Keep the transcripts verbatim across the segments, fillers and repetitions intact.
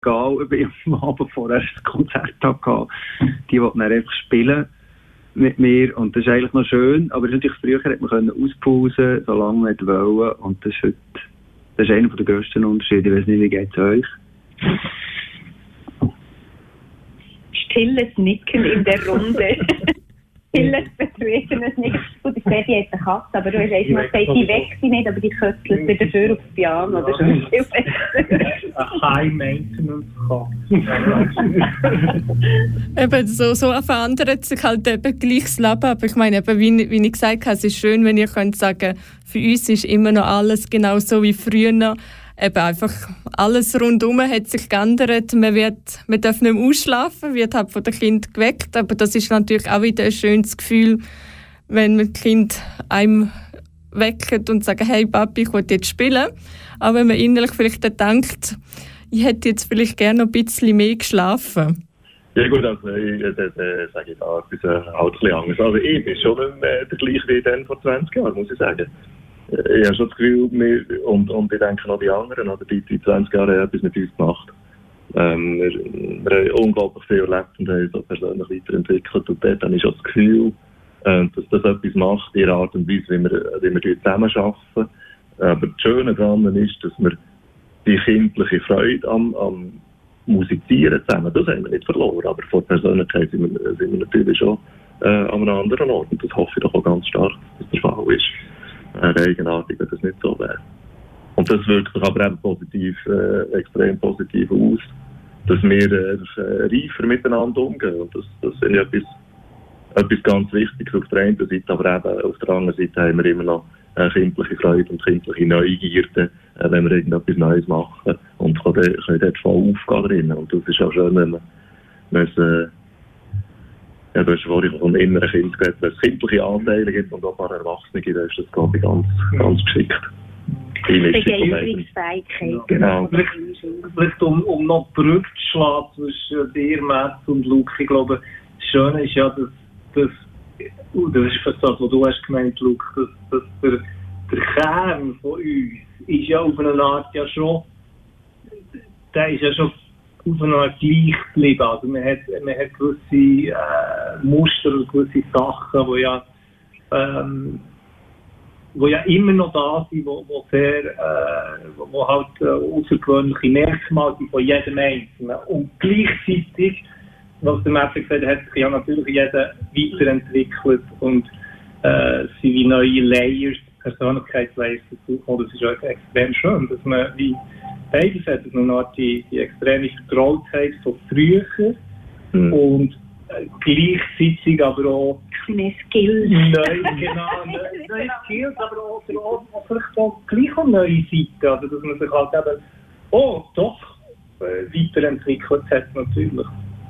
egal, ob ich am Abend vorher ein Konzert hatte, die wollten dann einfach spielen mit mir und das ist eigentlich noch schön, aber natürlich früher hat man auspausen, solange man wollte und das ist heute, das ist einer der grössten Unterschiede. Ich weiß nicht, wie geht es euch? Stilles Nicken in der Runde. Stilles betriebenes Nicken. Gut, ich sehe, die hat eine Katze, aber du hast erst mal gesagt, die wächst nicht, aber die kötzelt wieder dafür aufs Piano. Ja. Das ist schon viel besser. Eine High-Maintenance-Katze. Eben, so, so verändert sich halt eben gleich das Leben. Aber ich meine, eben, wie, wie ich gesagt habe, es ist schön, wenn ihr könnt sagen, für uns ist immer noch alles genau so wie früher. Eben einfach alles rundherum hat sich geändert. Man, wird, man darf nicht mehr ausschlafen, wird halt von den Kindern geweckt. Aber das ist natürlich auch wieder ein schönes Gefühl, wenn man das Kind einem weckt und sagt, hey Papi, ich will jetzt spielen. Aber wenn man innerlich vielleicht denkt, ich hätte jetzt vielleicht gerne noch ein bisschen mehr geschlafen. Ja gut, also ich, äh, äh, sage ich da etwas äh, halt ein bisschen anders. Also ich bin schon nicht mehr der gleiche wie dann vor zwanzig Jahren, muss ich sagen. Ich habe schon das Gefühl, wir, und, und ich denke noch die anderen, oder die, die zwanzig Jahre haben etwas mit uns gemacht. Ähm, wir, wir haben unglaublich viel erlebt und haben so persönlich weiterentwickelt. Und dort habe ich schon das Gefühl, äh, dass das etwas macht, in der Art und Weise, wie wir, wie wir zusammen arbeiten. Aber das Schöne daran ist, dass wir die kindliche Freude am, am Musizieren zusammen, das haben wir nicht verloren. Aber von der Persönlichkeit sind wir, sind wir natürlich schon äh, an einem anderen Ort. Und das hoffe ich doch auch ganz stark, dass das der Fall ist. Äh, eigenartig, wenn das nicht so wäre. Und das wirkt sich aber eben positiv, äh, extrem positiv aus, dass wir äh, äh, reifer miteinander umgehen. Und das, das ist etwas, etwas ganz Wichtiges auf der einen Seite, aber eben auf der anderen Seite haben wir immer noch äh, kindliche Freude und kindliche Neugierde, äh, wenn wir irgendetwas Neues machen und können, können dort voll aufgehen drinnen. Und das ist auch schön, wenn man, wenn es, äh, ja, du hast vorhin vom inneren Kind geredet, wenn es kindliche Anteile gibt und auch ein paar Erwachsene gibt, dann ist das, glaube ich, ganz, ganz geschickt. Begeisterungsfähigkeit. Genau. Vielleicht, vielleicht um, um noch die Brücke zu schlagen zwischen dir, Matt und Luke, ich glaube, das Schöne ist ja, dass, dass uh, das ist fast das, was du hast gemeint, Luke, dass, dass der, der Kern von uns ist ja auf eine Art ja schon, der ist ja schon auf eine Art gleich geblieben. Also man hat, man hat gewisse äh, Muster, gewisse Sachen, die ja, ähm, wo ja immer noch da sind, wo, wo sehr, äh, wo, wo halt äh, außergewöhnliche Merkmale sind von jedem Einzelnen. Und gleichzeitig, was der Matt gesagt hat, hat sich ja natürlich jeder weiterentwickelt und äh, sind wie neue Layers, Persönlichkeitslayers dazugekommen. Das ist ja extrem schön, dass man wie beides hat, dass man noch die, die extreme Vertrautheit von früher mhm. und äh, gleichzeitig aber auch mehr Skills. Neue, genau, neue, neue Skills, aber auch, auch, auch vielleicht auch gleich auch neue Seiten. Also dass man sich halt eben oh, doch äh, weiterentwickelt hat natürlich.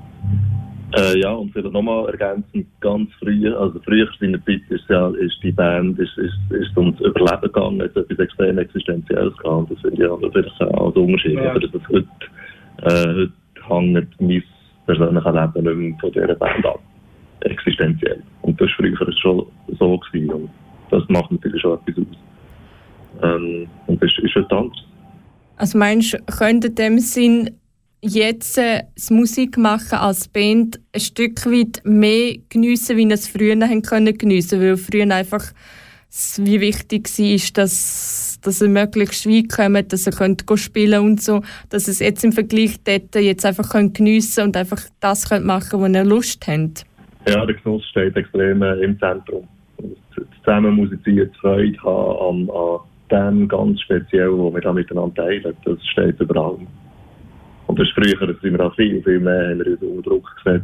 Äh, ja, und vielleicht nochmal ergänzend, ganz früh, also früher in der Zeit ist, ja, ist die Band ist, ist, ist ums Überleben gegangen, jetzt etwas extrem Existenzielles gegangen. Das finde ich ja natürlich auch der Unterschied. Ja. Aber das ist heute, äh, heute hängt mein persönliches Leben nicht mehr von dieser Band ab. Existenziell. Und das war früher schon so gewesen. Und das macht natürlich schon etwas aus. Ähm, und das ist heute anders. Also meinst du, könnte in dem Sinn jetzt äh, das Musik machen als Band ein Stück weit mehr geniessen, wie wir es früher haben können geniessen, weil früher einfach wie wichtig war, dass, dass ihr möglichst weit kommt, dass ihr könnt spielen und so, dass ihr es jetzt im Vergleich dort jetzt einfach könnt geniessen und einfach das könnt machen, wo ihr Lust habt. Ja, der Genuss steht extrem äh, im Zentrum. Zusammen musizieren, Freude haben an, an dem ganz speziell, was wir da miteinander teilen, das steht über allem. Und das ist früher, da sind wir auch viel, viel mehr haben wir uns unter Druck gesetzt.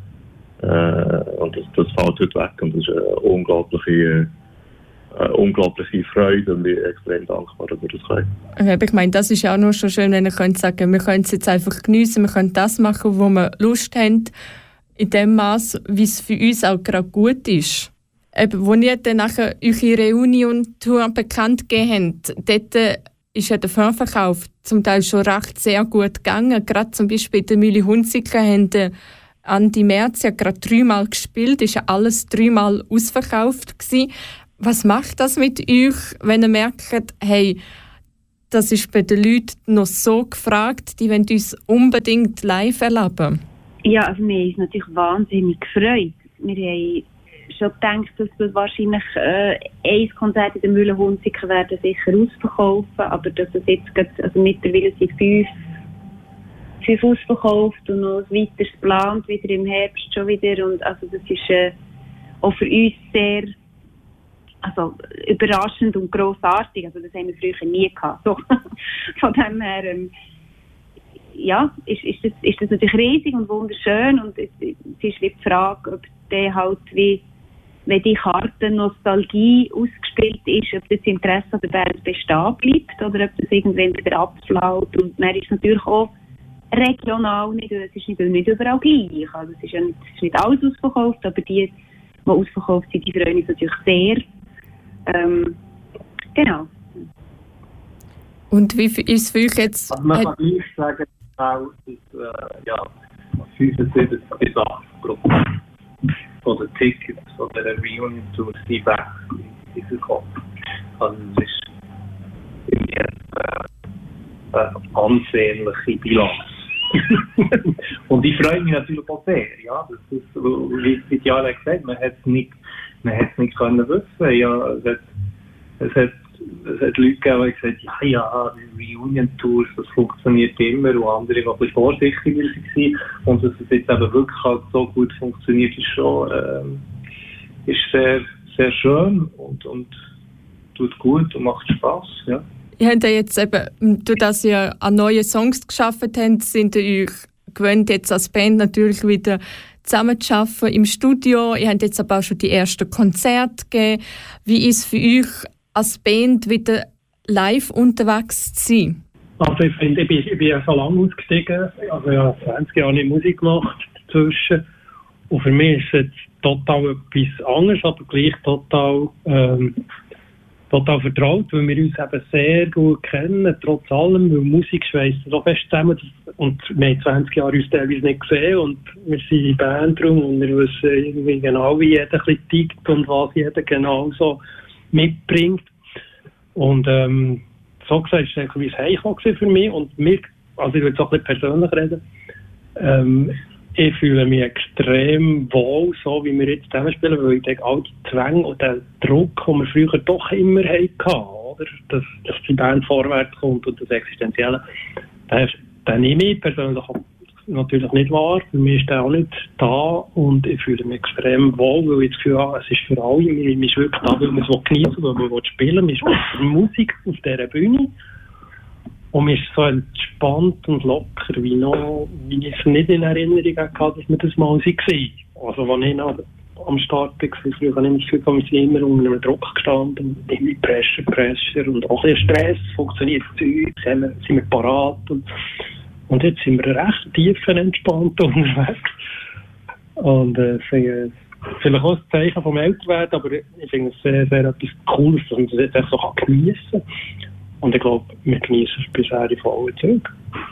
Äh, und das, das fällt heute weg. Und das ist eine unglaubliche, eine unglaubliche Freude und ich bin extrem dankbar, dass wir das können. Ich meine, das ist auch nur schon schön, wenn ihr könnt sagen, wir können es jetzt einfach geniessen, wir können das machen, wo wir Lust haben, in dem Maß, wie es für uns auch gerade gut ist. Eben, als ihr dann nachher eure Reunion-Tour bekannt gegeben habt, dort ist ja der Vorverkauf zum Teil schon recht sehr gut gegangen. Gerade zum Beispiel in der Mühle Hunziker haben Ende März ja gerade dreimal gespielt, ist ja alles dreimal ausverkauft gewesen. Was macht das mit euch, wenn ihr merkt, hey, das ist bei den Leuten noch so gefragt, die wollen uns unbedingt live erleben. Ja, also wir haben uns natürlich wahnsinnig gefreut. Wir haben schon gedacht, dass wir wahrscheinlich äh, ein Konzert in der Mühle Hunziker werden sicher ausverkaufen, aber dass es jetzt geht, also mittlerweile sind fünf, fünf ausverkauft und noch ein weiteres geplant, wieder im Herbst schon wieder. Und also das ist äh, auch für uns sehr also, überraschend und grossartig. Also das haben wir früher nie gehabt. So. Von dem her ähm, ja, ist, ist, das, ist das natürlich riesig und wunderschön und es, es ist wie die Frage, ob der halt wie, wenn die Karte Nostalgie ausgespielt ist, ob das Interesse an der Band bestehen bleibt oder ob das irgendwann wieder abflaut. Und dann ist es natürlich auch regional nicht, es ist nicht, nicht überall gleich. Also es ist ja nicht, es ist nicht alles ausverkauft, aber die, die ausverkauft sind, die freuen uns natürlich sehr. Ähm, genau. Und wie ist es für euch jetzt? Also man kann gleich sagen, auch, dass äh, ja, fünfundsiebzig bis achtzig Prozent von den Tickets von der Reunion Tour sind weg in diesem Kopf. Also es ist irgendwie äh, eine ansehnliche Bilanz. Und ich freue mich natürlich auch sehr, ja, das ist, wie es seit Jahren gesagt, man hat es nicht, man hat es nicht können wissen, ja, es hat, es hat Es hat Leute gegeben, die gesagt haben, ja, ja, die Reunion-Tours, das funktioniert immer, und andere, die ein bisschen vorsichtiger waren. Und dass es jetzt eben wirklich halt so gut funktioniert, ist schon ähm, ist sehr, sehr schön und, und tut gut und macht Spass. Ja. Ihr habt ja jetzt eben, durch das ihr an neue Songs geschaffen habt, sind ihr euch gewöhnt, jetzt als Band natürlich wieder zusammen zu arbeiten im Studio. Ihr habt jetzt aber auch schon die ersten Konzerte gegeben. Wie ist es für euch als Band wieder live unterwegs zu sein? Also ich finde, ich bin, ich bin ja so lange ausgestiegen, also ich habe zwanzig Jahre nicht Musik gemacht dazwischen. Und für mich ist es jetzt total etwas anderes, aber gleich total, ähm, total vertraut, weil wir uns eben sehr gut kennen, trotz allem, weil Musik schweißt so fest zusammen. Und wir haben zwanzig Jahre uns teilweise nicht gesehen und wir sind in Bandroom und wir wissen irgendwie genau, wie jeder ein bisschen tickt und was jeder genau so mitbringt. Und ähm, so gesagt, ist es ein bisschen Heimkommen für mich. Und mir, also ich will jetzt auch ein bisschen persönlich reden, ähm, ich fühle mich extrem wohl, so wie wir jetzt zusammenspielen, weil ich denke, all die Zwänge und den Druck, den wir früher doch immer hatten, oder? Dass, dass die Band vorwärts kommt und das Existenzielle, den, den nehme ich persönlich natürlich nicht wahr. Für mich ist der auch nicht da und ich fühle mich extrem wohl, weil ich das Gefühl habe, es ist für alle, man ist wirklich da, weil man es genießen will, weil man spielen will, man ist für Musik auf dieser Bühne und man ist so entspannt und locker, wie, noch, wie ich es nicht in Erinnerung hatte, dass wir das mal waren. Also als ich noch am Start war, früher habe ich das Gefühl, wir sind immer unter einem Druck gestanden, immer Pressure, Pressure und auch ein bisschen Stress, funktioniert das Zeug, sind wir, sind wir parat und Und jetzt sind wir recht tief entspannt unterwegs. Und äh, finde, vielleicht auch ein Zeichen vom Älterwerden, aber ich finde es sehr, sehr etwas Cooles, dass man das jetzt einfach so geniessen kann. Und ich glaube, wir genießen es bisher in vollen Zügen.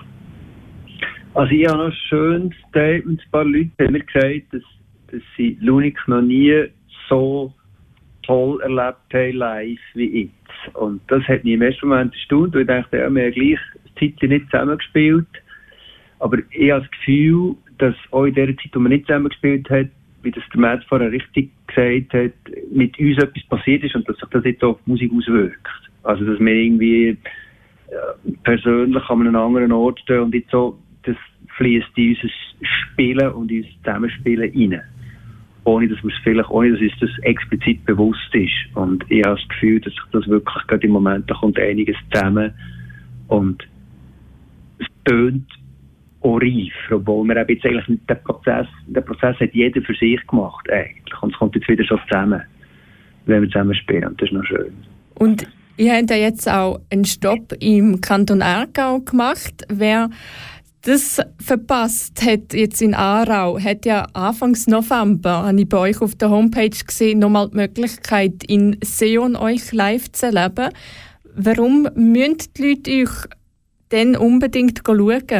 Also ich habe noch ein schönes Statement. Ein paar Leute haben mir gesagt, dass, dass sie Lunik noch nie so toll erlebt haben live wie jetzt. Und das hat mich im ersten Moment erstaunt, weil ich dachte, ja, wir haben gleich eine Zeit nicht zusammengespielt. Aber ich habe das Gefühl, dass auch in der Zeit, wo man nicht zusammengespielt hat, wie das der Matt vorher richtig gesagt hat, mit uns etwas passiert ist und dass sich das jetzt auch auf die Musik auswirkt. Also, dass wir irgendwie äh, persönlich an einem anderen Ort stehen und jetzt so, das fließt in unser Spielen und in unser Zusammenspielen rein. Ohne, dass wir es vielleicht, ohne, dass uns das explizit bewusst ist. Und ich habe das Gefühl, dass sich das wirklich gerade im Moment, da kommt einiges zusammen und es tönt auch reif, obwohl wir eben jetzt eigentlich nicht den Prozess, den Prozess hat jeder für sich gemacht eigentlich. Und es kommt jetzt wieder schon zusammen, wenn wir zusammen spielen. Und das ist noch schön. Und ihr habt ja jetzt auch einen Stopp im Kanton Aargau gemacht. Wer das verpasst hat, jetzt in Aarau, hat ja Anfangs November, habe ich bei euch auf der Homepage gesehen, nochmal die Möglichkeit, in Seeon euch live zu erleben. Warum müssen die Leute euch denn unbedingt schauen?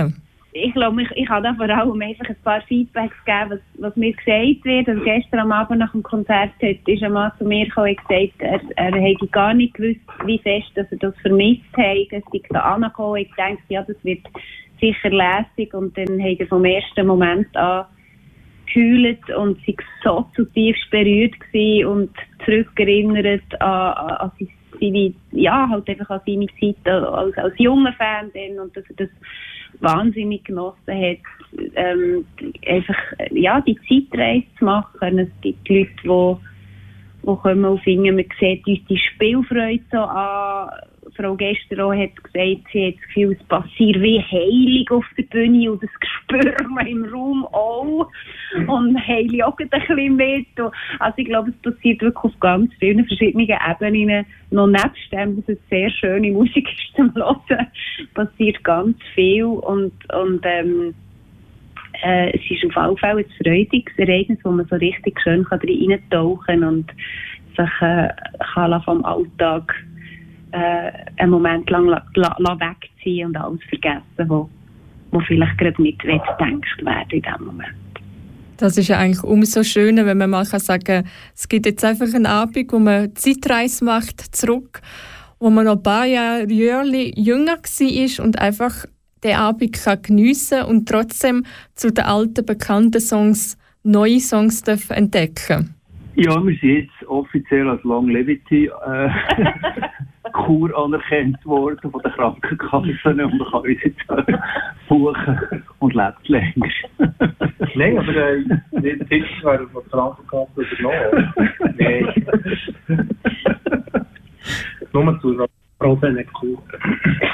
ich glaube, ich, ich kann da vor allem einfach ein paar Feedbacks geben, was, was mir gesagt wird. Also gestern am Abend nach dem Konzert hat, ist ein Mann zu mir gekommen und gesagt, er, er hätte gar nicht gewusst, wie fest dass er das vermisst hat. Er sei da angekommen. Ich denke, ja, das wird sicher lässig. Und dann hat er vom ersten Moment an geheult und sich so zutiefst berührt gewesen und zurückerinnert an, an, an seine, ja, halt einfach an seine Zeit als, als junger Fan dann, und dass er das wahnsinnig genossen hat, ähm, einfach, ja, die Zeitreise zu machen. Es gibt Leute, die, die kommen auf ihn, man sieht uns die Spielfreude so an. Frau Gestero hat gesagt, sie hat das Gefühl, es passiert wie heilig auf der Bühne und das spüren wir im Raum auch. Und Heili joggt ein bisschen mit. Also ich glaube, es passiert wirklich auf ganz vielen verschiedenen Ebenen. Noch nebst dem, dass es sehr schöne Musik ist zum Hören, passiert ganz viel. Und, und ähm, äh, es ist auf alle Fälle ein freudiges Ereignis, wo man so richtig schön kann reintauchen kann und sich äh, kann vom Alltag Äh, einen Moment lang la, la, la wegziehen und alles vergessen, wo, wo vielleicht gerade nicht weggedacht werden in diesem Moment. Das ist ja eigentlich umso schöner, wenn man mal kann sagen, es gibt jetzt einfach einen Abend, wo man Zeitreise macht, zurück, wo man noch ein paar Jahre jünger war und einfach den Abend kann geniessen und trotzdem zu den alten, bekannten Songs neue Songs entdecken. Ja, wir sind jetzt offiziell als Longevity äh, Kur anerkannt worden von den Krankenkassen und man kann uns jetzt buchen und lebt länger. Nein, aber äh, nicht sicher wäre von der Krankenkasse übernommen. Nein. Nur zu Rosen Kur.